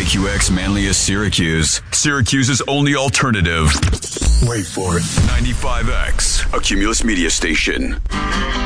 KQX Manlius Syracuse. Syracuse's only alternative. Wait for it. 95X, a Cumulus media station.